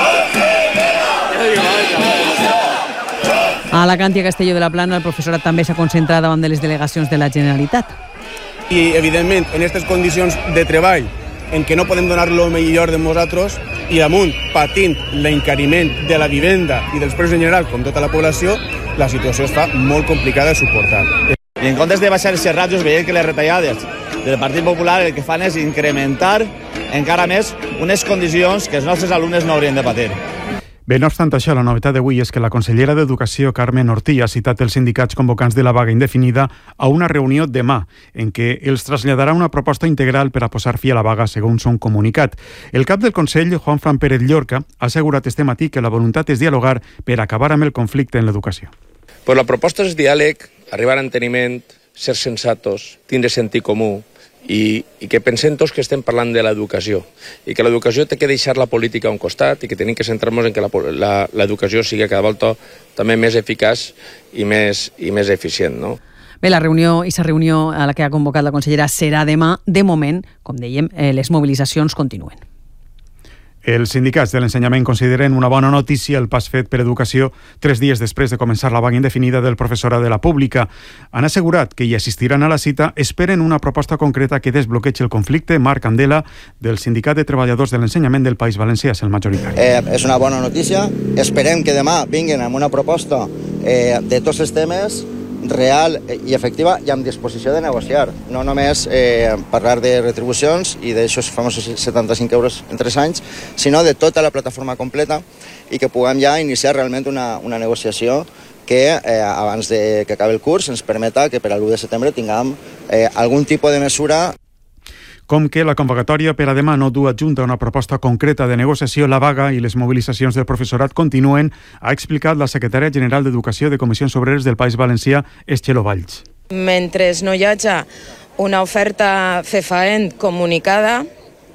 A Alacant i a Castelló de la Plana el professorat també s'ha concentrat davant de les delegacions de la Generalitat. I, evidentment, en aquestes condicions de treball en què no podem donar lo millor de nosaltres i damunt patint l'encariment de la vivenda i dels preus en general, com tota la població, la situació es fa molt complicada de suportar. I en comptes de baixar els ràtios, veiem que les retallades del Partit Popular el que fan és incrementar encara més unes condicions que els nostres alumnes no haurien de patir. Bé, no obstant això, la novetat d'avui és que la consellera d'Educació, Carmen Ortí, ha citat els sindicats convocants de la vaga indefinida a una reunió demà, en què els traslladarà una proposta integral per a posar fi a la vaga, segons un comunicat. El cap del Consell, Juan Fran Pérez Llorca, ha assegurat este matí que la voluntat és dialogar per acabar amb el conflicte en l'educació. Pues la proposta és diàleg, arribar a enteniment, ser sensatos, tindre sentit comú, I, i que pensem tots que estem parlant de l'educació i que l'educació té que deixar la política a un costat i que tenim que centrar-nos en que l'educació sigui cada volta també més eficaç i més, i més eficient, no? Bé, la reunió i la reunió a la que ha convocat la consellera serà demà. De moment, com dèiem, eh, les mobilitzacions continuen. Els sindicats de l'ensenyament consideren una bona notícia el pas fet per Educació tres dies després de començar la vaga indefinida del professorat de la pública. Han assegurat que hi assistiran a la cita, esperen una proposta concreta que desbloquegi el conflicte. Marc Candela, del Sindicat de Treballadors de l'Ensenyament del País Valencià, és el majoritari. Eh, és una bona notícia. Esperem que demà vinguin amb una proposta eh, de tots els temes real i efectiva i amb disposició de negociar. No només eh, parlar de retribucions i d'aixòs famosos setanta-cinc euros en tres anys, sinó de tota la plataforma completa i que puguem ja iniciar realment una, una negociació que eh, abans de que acabi el curs ens permeta que per a l'u de setembre tinguem eh, algun tipus de mesura. Com que la convocatòria per a demà no du adjunta una proposta concreta de negociació, la vaga i les mobilitzacions del professorat continuen, ha explicat la secretària general d'Educació de Comissions Obreres del País Valencià, Estxelo Valls. Mentre no hi hagi una oferta fefaent comunicada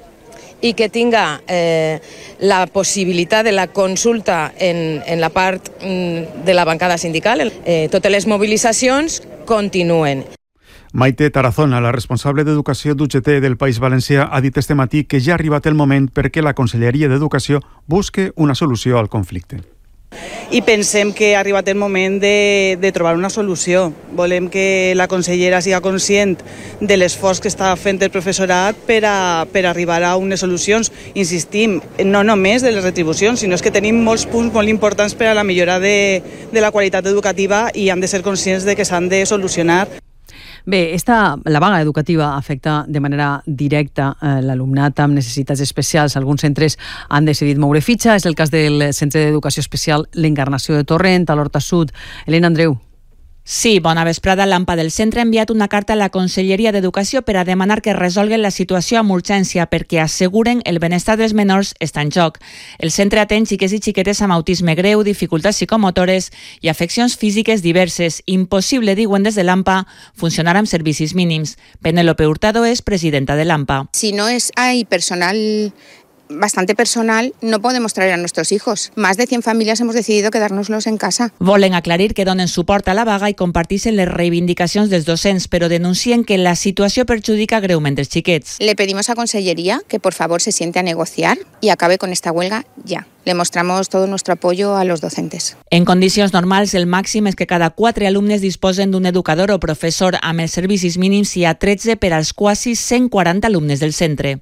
i que tinga eh, la possibilitat de la consulta en, en la part de la bancada sindical, eh, totes les mobilitzacions continuen. Maite Tarazona, la responsable d'Educació d'U G T del País Valencià, ha dit este matí que ja ha arribat el moment perquè la Conselleria d'Educació busque una solució al conflicte. I pensem que ha arribat el moment de, de trobar una solució. Volem que la consellera siga conscient de l'esforç que està fent el professorat per a, per arribar a unes solucions. Insistim, no només de les retribucions, sinó que tenim molts punts molt importants per a la millora de, de la qualitat educativa i hem de ser conscients de que s'han de solucionar. Bé, esta, la vaga educativa afecta de manera directa eh, l'alumnat amb necessitats especials. Alguns centres han decidit moure fitxa. És el cas del Centre d'Educació Especial l'Encarnació de Torrent, a l'Horta Sud. Helena Andreu. Sí, bona vesprada. L'AMPA del centre ha enviat una carta a la Conselleria d'Educació per a demanar que resolguen la situació amb urgència perquè asseguren el benestar dels menors està en joc. El centre atén xiquets i xiquetes amb autisme greu, dificultats psicomotores i afeccions físiques diverses. Impossible, diuen des de l'AMPA, funcionar amb servicis mínims. Penélope Hurtado és presidenta de l'AMPA. Si no es, hay personal bastante personal, no podemos traer a nuestros hijos. Más de cien familias hemos decidido quedárnoslos en casa. Volen aclarir que donen suport a la vaga i comparteixen les reivindicacions dels docents, però denuncien que la situació perjudica greument els xiquets. Le pedimos a Consellería que por favor se siente a negociar y acabe con esta huelga ya. Le mostramos todo nuestro apoyo a los docentes. En condicions normals, el màxim és que cada quatre alumnes disposen d'un educador o professor. Amb els servicis mínims hi ha tretze per als quasi cent quaranta alumnes del centre.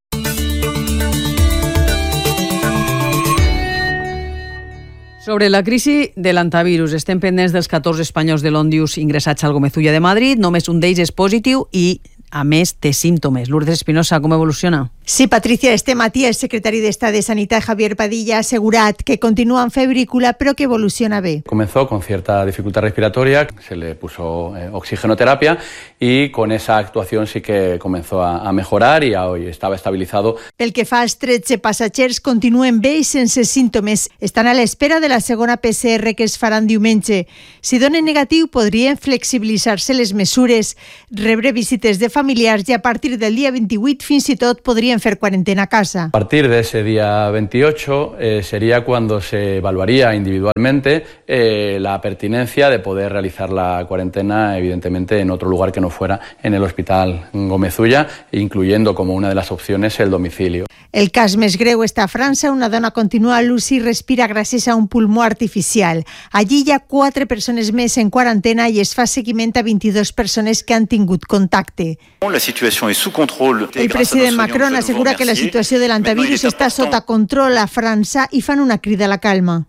Sobre la crisi de l'antivirus, estem pendents dels catorze espanyols de l'Ondius ingressats al Gomezulla de Madrid. Només un d'ells és positiu i, a més, té símptomes. Lourdes Espinosa, com evoluciona? Sí, Patricia, este matí el secretari d'Estat de Sanitat, Javier Padilla, ha assegurat que continua en febrícula, però que evoluciona bé. Comenzó con cierta dificultad respiratoria, se le puso eh, oxigenoterapia y con esa actuación sí que comenzó a, a mejorar y a hoy estaba estabilizado. Pel que fa als tretze passatgers, continuen bé i sense símptomes. Estan a l'espera de la segona P C R que es faran diumenge. Si donen negatiu, podrien flexibilitzar-se les mesures, rebre visites de familiars i a partir del dia vint-i-vuit fins i tot podrien fer cuarentena a casa. A partir de ese día veintiocho eh, sería cuando se evaluaría individualmente eh, la pertinencia de poder realizar la cuarentena, evidentemente en otro lugar que no fuera en el Hospital Gomezulla, incluyendo como una de las opciones el domicilio. El cas més greu està a França. Una dona continua a l'U C I i respira gràcies a un pulmó artificial. Allí hi ha quatre persones més en quarantena i es fa seguiment a vint-i-dues persones que han tingut contacte. La situació és sous control. El president Macron assegura que la situació de l'antivirus està sota control a França i fan una crida a la calma.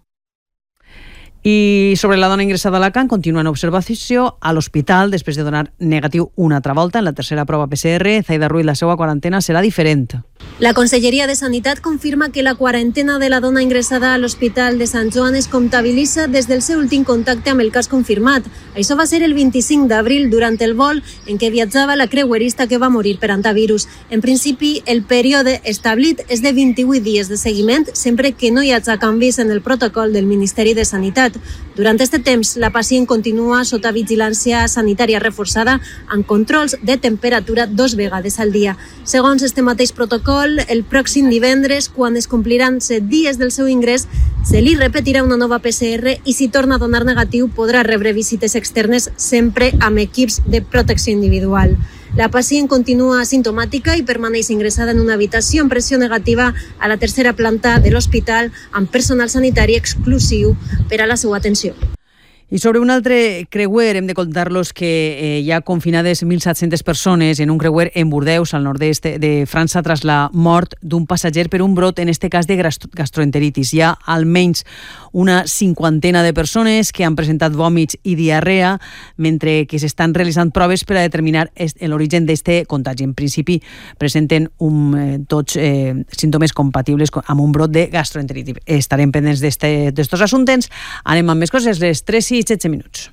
I sobre la dona ingressada a Alacant, continua en observació a l'hospital després de donar negatiu una altra volta en la tercera prova P C R. Zaida Ruiz, la seva quarantena serà diferent. La Conselleria de Sanitat confirma que la quarantena de la dona ingressada a l'Hospital de Sant Joan es comptabilitza des del seu últim contacte amb el cas confirmat. Això va ser el vint-i-cinc d'abril, durant el vol en què viatjava la creuerista que va morir per antivirus. En principi, el període establit és de vint-i-vuit dies de seguiment, sempre que no hi hagi canvis en el protocol del Ministeri de Sanitat. Durant aquest temps, la pacient continua sota vigilància sanitària reforçada amb controls de temperatura dos vegades al dia. Segons este mateix protocol, el pròxim divendres, quan es compliran set dies del seu ingrés, se li repetirà una nova P C R i si torna a donar negatiu podrà rebre visites externes sempre amb equips de protecció individual. La pacient continua asimptomàtica i permaneix ingressada en una habitació amb pressió negativa a la tercera planta de l'hospital amb personal sanitari exclusiu per a la seva atenció. I sobre un altre creuer hem de contar-los que eh, hi ha confinades mil set-centes persones en un creuer en Bordeus, al nord-est de França, tras la mort d'un passatger per un brot, en este cas de gastroenteritis. Hi ha almenys una cinquantena de persones que han presentat vòmits i diarrea, mentre que s'estan realitzant proves per a determinar l'origen d'este contagi. En principi presenten un, eh, tots eh, símptomes compatibles amb un brot de gastroenteritis. Estarem pendents d'estos assumptes. Anem amb més coses, les tres i setze minuts.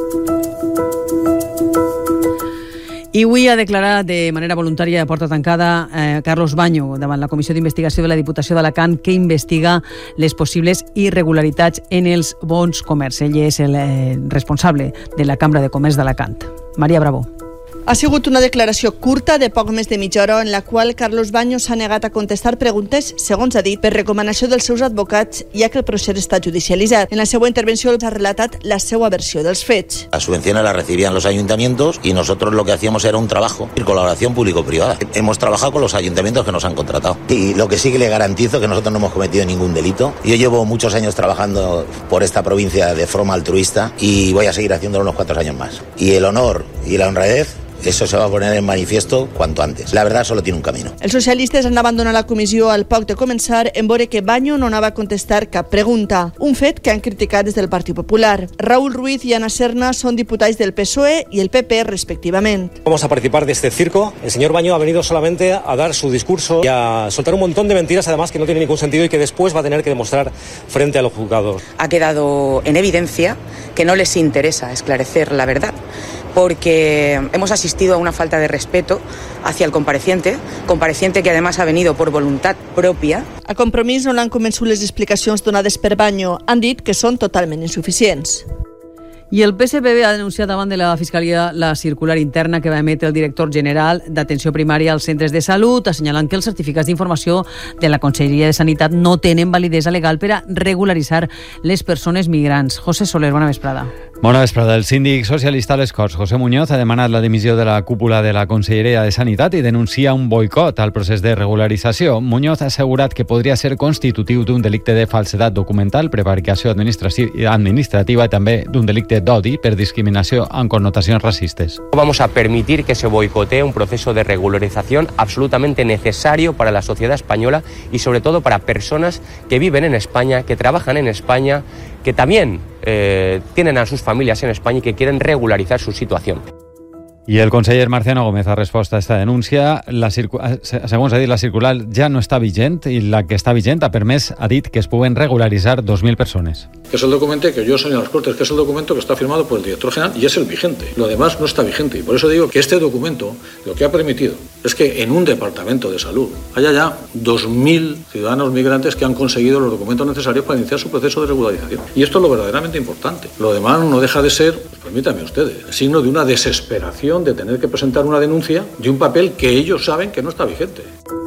I avui ha declarat de manera voluntària a porta tancada eh, Carlos Baño davant la Comissió d'Investigació de la Diputació d'Alacant, que investiga les possibles irregularitats en els bons comerç. Ell és el eh, responsable de la Cambra de Comerç d'Alacant. Maria Bravo. Ha sigut una declaració curta de poc més de mitja hora en la qual Carlos Baño s'ha negat a contestar preguntes, segons ha dit, per recomanació dels seus advocats, ja que el procés està judicialitzat. En la seva intervenció ha relatat la seva versió dels fets. Las subvenciones las recibían los ayuntamientos y nosotros lo que hacíamos era un trabajo en colaboración público-privada. Hemos trabajado con los ayuntamientos que nos han contratado. Y lo que sí que le garantizo es que nosotros no hemos cometido ningún delito. Yo llevo muchos años trabajando por esta provincia de forma altruista y voy a seguir haciéndolo unos cuantos años más. Y el honor y la honradez, eso se va a poner en manifiesto cuanto antes. La verdad solo tiene un camino. Els socialistes han abandonat la comissió al poc de començar en veure que Baño no anava a contestar cap pregunta, un fet que han criticat des del Partit Popular. Raúl Ruiz y Ana Serna son diputats del P S O E y el P P respectivamente. Vamos a participar de este circo. El señor Baño ha venido solamente a dar su discurso y a soltar un montón de mentiras, además que no tiene ningún sentido y que después va a tener que demostrar frente a los juzgados. Ha quedado en evidencia que no les interesa esclarecer la verdad, porque hemos asistido a una falta de respeto hacia el compareciente, compareciente que además ha venido por voluntad propia. A Compromís no l'han convençut les explicacions donades per Baño. Han dit que són totalment insuficients. I el P S P B ha denunciat davant de la Fiscalia la circular interna que va emetre el director general d'Atenció Primària als centres de salut, assenyalant que els certificats d'informació de la Conselleria de Sanitat no tenen validesa legal per a regularitzar les persones migrants. José Soler, bona vesprada. Bona vesprada. El síndic socialista a les Corts, José Muñoz, ha demanat la dimissió de la cúpula de la Conselleria de Sanitat i denuncia un boicot al procés de regularització. Muñoz ha assegurat que podria ser constitutiu d'un delicte de falsedat documental, prevaricació administrativa i també d'un delicte d'odi per discriminació amb connotacions racistes. Vamos a permitir que se boicotee un proceso de regularización absolutamente necesario para la sociedad española y sobre todo para personas que viven en España, que trabajan en España, que también eh, tienen a sus familias en España y que quieren regularizar su situación. I el conseller Marciano Gómez ha respost a esta denúncia. La circu... Segons ha dit, la circular ja no està vigent i la que està vigent ha permès, ha dit, que es puguen regularitzar dos mil persones. Que es el documento que yo soy en las Cortes, que es el documento que está firmado por el director general y es el vigente. Lo demás no está vigente y por eso digo que este documento lo que ha permitido es que en un departamento de salud haya ya dos mil ciudadanos migrantes que han conseguido los documentos necesarios para iniciar su proceso de regularización. Y esto es lo verdaderamente importante. Lo demás no deja de ser, pues permítanme ustedes, el signo de una desesperación de tener que presentar una denuncia de un papel que ellos saben que no está vigente.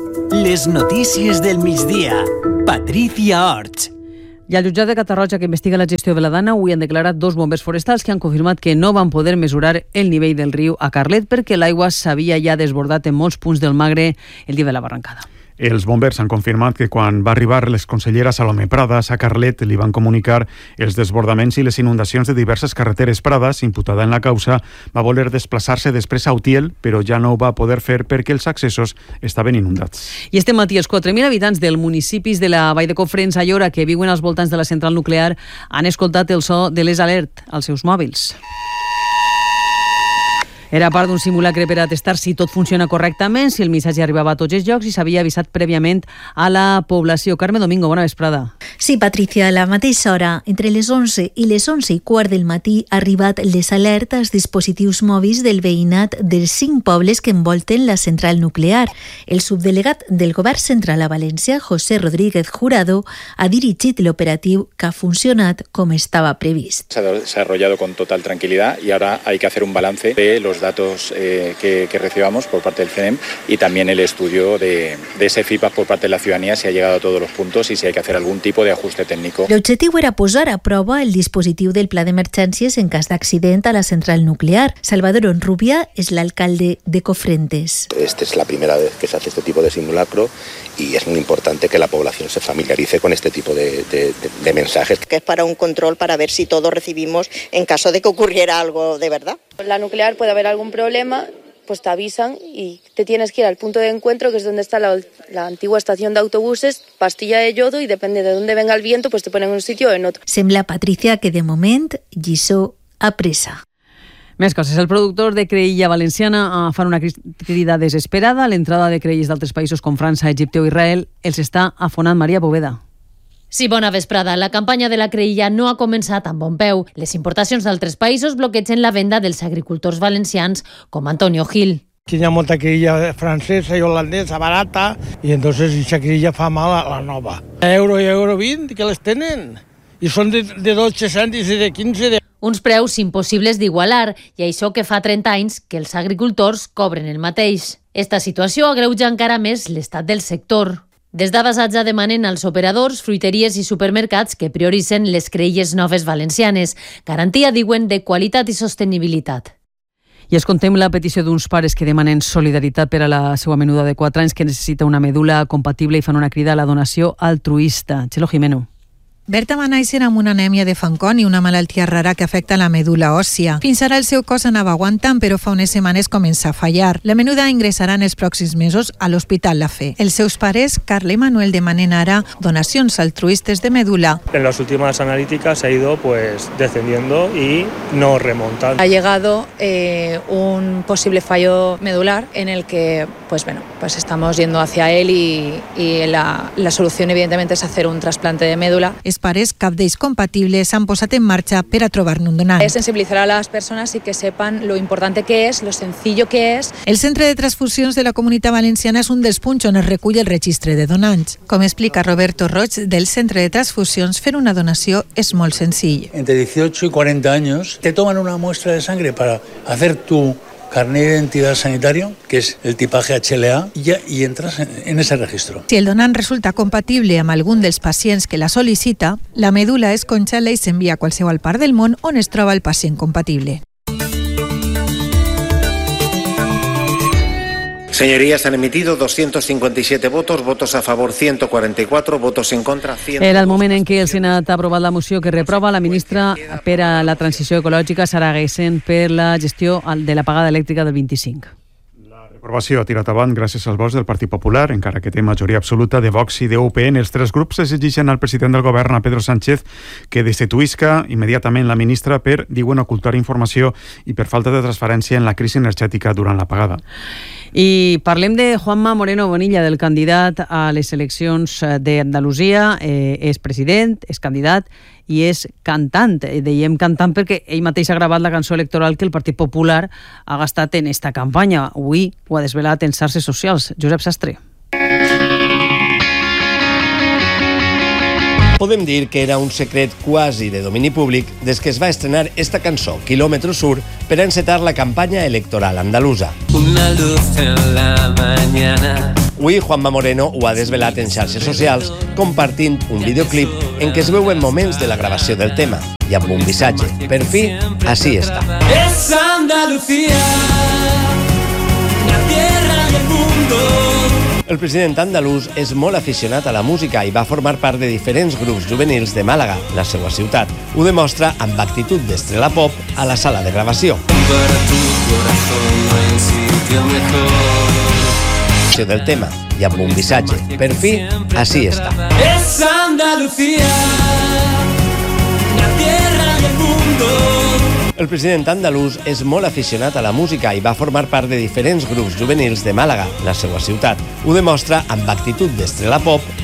Les notícies del migdia. Patricia Orts. I el jutjat de Catarroja, que investiga la gestió de la Dana, avui han declarat dos bombers forestals que han confirmat que no van poder mesurar el nivell del riu a Carlet perquè l'aigua s'havia ja desbordat en molts punts del Magre el dia de la barrancada. Els bombers han confirmat que quan va arribar les conselleres Salomé Pradas a Carlet li van comunicar els desbordaments i les inundacions de diverses carreteres. Pradas, imputada en la causa, va voler desplaçar-se després a Utiel, però ja no ho va poder fer perquè els accessos estaven inundats. I este matí els quatre mil habitants del municipis de la Vall de Cofrents a Llora que viuen als voltants de la central nuclear han escoltat el so de les alert als seus mòbils. Era part d'un simulacre per a testar si tot funciona correctament, si el missatge arribava a tots els llocs i s'havia avisat prèviament a la població. Carme Domingo, bona vesprada. Sí, Patricia, a la mateixa hora, entre les onze i les onze i quart del matí, ha arribat les alertes als dispositius mòbils del veïnat dels cinc pobles que envolten la central nuclear. El subdelegat del Govern Central a València, José Rodríguez Jurado, ha dirigit l'operatiu que ha funcionat com estava previst. Se ha desarrollado con total tranquilidad y ahora hay que hacer un balance de los datos eh, que, que recibamos por parte del C E N E M y también el estudio de, de ese feedback por parte de la ciudadanía, si ha llegado a todos los puntos y si hay que hacer algún tipo de ajuste técnico. L'objectiu era posar a prova el dispositiu del pla d'emergències en cas d'accident a la central nuclear. Salvador Onrubia és l'alcalde de Cofrentes. Esta es la primera vez que se hace este tipo de simulacro y es muy importante que la población se familiarice con este tipo de, de, de, de mensajes. Que es para un control para ver si todos recibimos en caso de que ocurriera algo de verdad. La nuclear puede haber algún problema, pues te avisan y te tienes que ir al punto de encuentro, que es donde está la, la antigua estación de autobuses, pastilla de yodo, y depende de dónde venga el viento, pues te ponen en un sitio o en otro. Sembla, Patricia, que de moment lliçó apressa. Més coses. El productor de creïlla valenciana fa una crida desesperada. L'entrada de creïlles d'altres països com França, Egipte o Israel els està afonant. Maria Poveda. Sí, bona vesprada. La campanya de la creïlla no ha començat amb bon peu. Les importacions d'altres països bloquegen la venda dels agricultors valencians com Antonio Gil. Aquí hi ha molta creïlla francesa i holandesa barata i entonces aquesta creïlla fa mal a la nova. Euro i euro vint, que les tenen. I són de, de dotze cèntims i de quinze. De... Uns preus impossibles d'igualar, i això que fa trenta anys que els agricultors cobren el mateix. Esta situació agreuja encara més l'estat del sector. Des d'Abasatge demanen als operadors, fruiteries i supermercats que prioritzen les creïlles noves valencianes. Garantia, diuen, de qualitat i sostenibilitat. I escoltem la petició d'uns pares que demanen solidaritat per a la seva menuda de quatre anys que necessita una medul·la compatible i fan una crida a la donació altruista. Txelo Jimeno. Berta va néixer amb una anèmia de Fanconi, una malaltia rara que afecta la medul·la òssia. Fins ara el seu cos anava aguantant, però fa unes setmanes comença a fallar. La menuda ingressarà en els pròxims mesos a l'Hospital La Fe. Els seus pares, Carla i Manuel, demanen ara donacions altruistes de medul·la. En las últimas analíticas ha ido pues descendiendo y no remonta. Ha llegado eh, un posible fallo medular en el que pues bueno, pues estamos yendo hacia él y, y la, la solución evidentemente es hacer un trasplante de médula. Els pares, cap d'ells compatible, s'han posat en marxa per a trobar-ne un donant. Es sensibilizar a las personas y que sepan lo importante que es, lo sencillo que es. El Centre de Transfusions de la Comunitat Valenciana és un dels punts on es recull el registre de donants. Com explica Roberto Roig del Centre de Transfusions, fer una donació és molt senzill. Entre dieciocho y cuarenta años te toman una muestra de sangre para hacer tu carnet de identidad sanitario, que es el tipaje H L A, y, ya, y entras en, en ese registro. Si el donant resulta compatible amb algun dels pacients que la sol·licita, la medul·la es congela i s'envia a qualsevol part del món on es troba el pacient compatible. Señorías, han emitido doscientos cincuenta y siete votos, votos a favor ciento cuarenta y cuatro, votos en contra cien. Era el moment en què el Senat ha aprovat la moció que reprova la ministra per a la transició ecològica, Sara Geisen, per la gestió de la pagada elèctrica del vint-i-cinc. La reprovació ha tirat avant gràcies als vots del Partit Popular, encara que té majoria absoluta de Vox i de U P N. Els tres grups exigeixen al president del govern, a Pedro Sánchez, que destituïsca immediatament la ministra per, diuen, ocultar informació i per falta de transparència en la crisi energètica durant la pagada. I parlem de Juanma Moreno Bonilla, del candidat a les eleccions d'Andalusia. Eh, és president, és candidat i és cantant. Dèiem cantant perquè ell mateix ha gravat la cançó electoral que el Partit Popular ha gastat en esta campanya. Avui ho ha desvelat en xarxes socials. Josep Sastre. Podem dir que era un secret quasi de domini públic des que es va estrenar esta cançó, Kilómetro Sur, per a encetar la campanya electoral andalusa. Una luz en la mañana. Avui Juanma Moreno ho ha desvelat en xarxes socials compartint un videoclip en què es veuen moments de la gravació del tema i amb un missatge. Per fi, així està. Es Andalucía, la tierra del mundo. El president andalús és molt aficionat a la música i va formar part de diferents grups juvenils de Màlaga, la seva ciutat. Ho demostra amb actitud d'estrella pop a la sala de gravació. Del tema i amb un missatge. Per fi, així està. Es Andalucía, la tierra del mundo. El president andalús és molt aficionat a la música i va formar part de diferents grups juvenils de Màlaga, la seva ciutat. Ho demostra amb actitud d'estrella pop